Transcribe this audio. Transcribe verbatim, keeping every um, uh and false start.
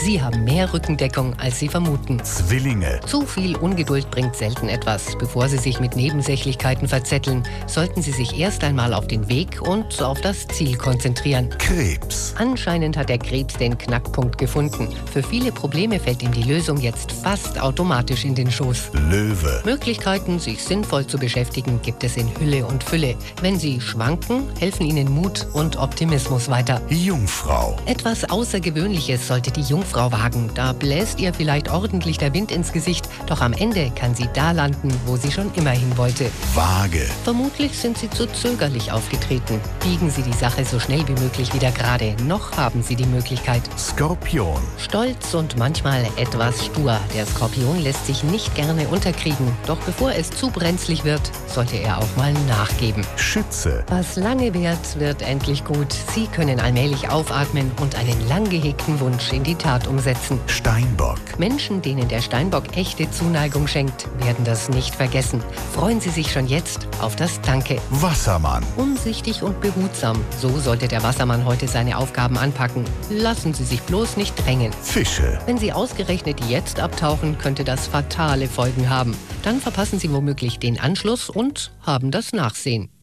Sie haben mehr Rückendeckung, als Sie vermuten. Zwillinge. Zu viel Ungeduld bringt selten etwas. Bevor Sie sich mit Nebensächlichkeiten verzetteln, sollten Sie sich erst einmal auf den Weg und auf das Ziel konzentrieren. Krebs. Anscheinend hat der Krebs den Knackpunkt gefunden. Für viele Probleme fällt ihm die Lösung jetzt fast automatisch in den Schoß. Löwe. Möglichkeiten, sich sinnvoll zu beschäftigen, gibt es in Hülle und Fülle. Wenn Sie schwanken, helfen Ihnen Mut und Optimismus weiter. Jungfrau. Etwas Außergewöhnliches sollte die Jungfrau wagen. Da bläst ihr vielleicht ordentlich der Wind ins Gesicht, doch am Ende kann sie da landen, wo sie schon immer hin wollte. Waage. Vermutlich sind Sie zu zögerlich aufgetreten. Biegen Sie die Sache so schnell wie möglich wieder gerade. Noch haben Sie die Möglichkeit. Skorpion. Stolz und manchmal etwas stur. Der Skorpion lässt sich nicht gerne unterkriegen. Doch bevor es zu brenzlig wird, sollte er auch mal nachgeben. Schütze. Was lange währt, wird endlich gut. Sie können allmählich aufatmen und einen lang gehegten Wunsch in die Tat umsetzen. Steinbock. Menschen, denen der Steinbock echte Zuneigung schenkt, werden das nicht vergessen. Freuen Sie sich schon jetzt auf das Danke. Wassermann. Umsichtig und behutsam. So sollte der Wassermann heute seine Aufgaben anpacken. Lassen Sie sich bloß nicht drängen. Fische. Wenn Sie ausgerechnet jetzt abtauchen, könnte das fatale Folgen haben. Dann verpassen Sie womöglich den Anschluss und haben das Nachsehen.